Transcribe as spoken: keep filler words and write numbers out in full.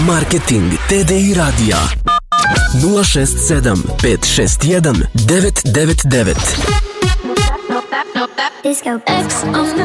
Marketing T D I radija nula šest sedam pet šest jedan devet devet devet. Disco X on the